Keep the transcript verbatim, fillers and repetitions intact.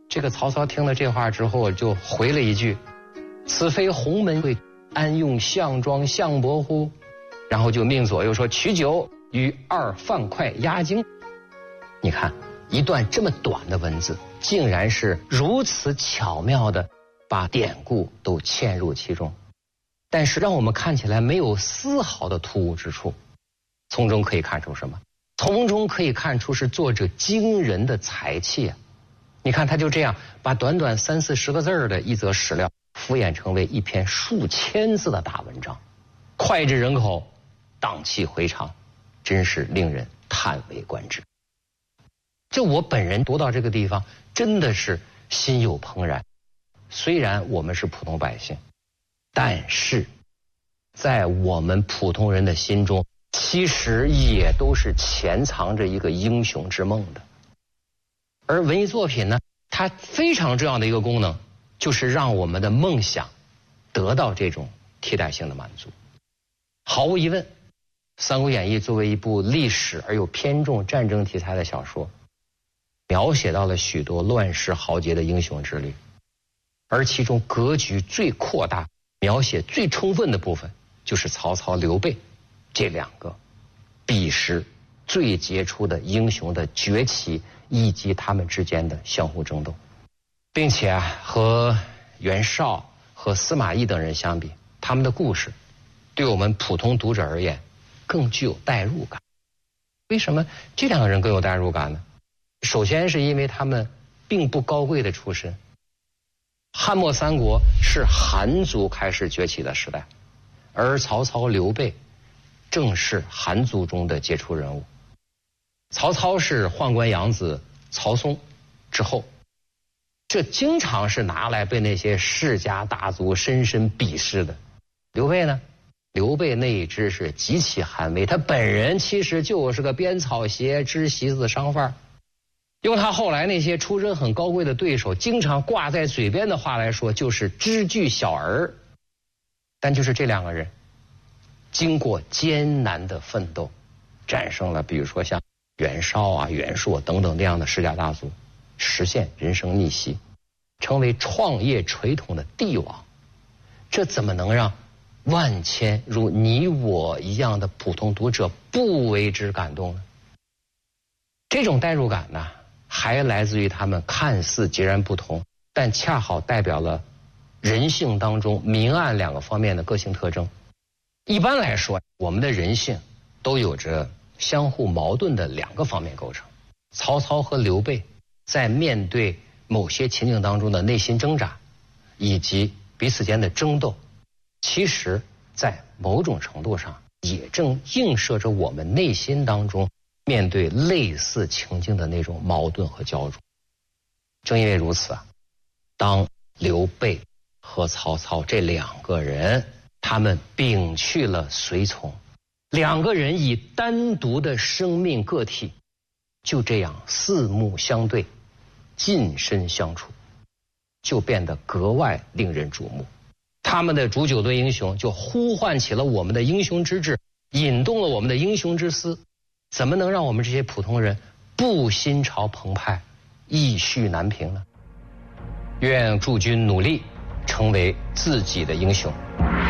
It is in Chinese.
这个曹操听了这话之后，就回了一句：“此非鸿门会，安用项庄项伯乎？”然后就命左右说：“取酒与二饭快压惊。”你看，一段这么短的文字，竟然是如此巧妙的把典故都嵌入其中，但是让我们看起来没有丝毫的突兀之处。从中可以看出什么？从中可以看出是作者惊人的才气啊！你看，他就这样把短短三四十个字的一则史料敷衍成为一篇数千字的大文章，脍炙人口，荡气回肠，真是令人叹为观止。就我本人读到这个地方，真的是心有怦然。虽然我们是普通百姓，但是在我们普通人的心中，其实也都是潜藏着一个英雄之梦的。而文艺作品呢，它非常重要的一个功能，就是让我们的梦想得到这种替代性的满足。毫无疑问，《三国演义》作为一部历史而又偏重战争题材的小说，描写到了许多乱世豪杰的英雄之旅，而其中格局最扩大、描写最充分的部分，就是曹操、刘备这两个彼时最杰出的英雄的崛起，以及他们之间的相互争斗，并且啊，和袁绍和司马懿等人相比，他们的故事对我们普通读者而言更具有代入感。为什么这两个人更有代入感呢？首先是因为他们并不高贵的出身。汉末三国是韩族开始崛起的时代，而曹操、刘备正是韩族中的杰出人物。曹操是宦官养子曹嵩之后，这经常是拿来被那些世家大族深深鄙视的。刘备呢？刘备那一支是极其寒微，他本人其实就是个编草鞋、织席子商贩。用他后来那些出身很高贵的对手经常挂在嘴边的话来说，就是知具小儿。但就是这两个人经过艰难的奋斗，战胜了比如说像袁绍啊、袁术等等那样的世家大族，实现人生逆袭，成为创业垂统的帝王。这怎么能让万千如你我一样的普通读者不为之感动呢？这种代入感呢，还来自于他们看似截然不同，但恰好代表了人性当中明暗两个方面的个性特征。一般来说，我们的人性都有着相互矛盾的两个方面构成。曹操和刘备在面对某些情境当中的内心挣扎，以及彼此间的争斗，其实在某种程度上也正映射着我们内心当中面对类似情境的那种矛盾和焦灼。正因为如此啊，当刘备和曹操这两个人，他们摒去了随从，两个人以单独的生命个体，就这样四目相对，近身相处，就变得格外令人瞩目。他们的煮酒论英雄就呼唤起了我们的英雄之志，引动了我们的英雄之思。怎么能让我们这些普通人不心潮澎湃，意绪难平呢？愿诸君努力，成为自己的英雄。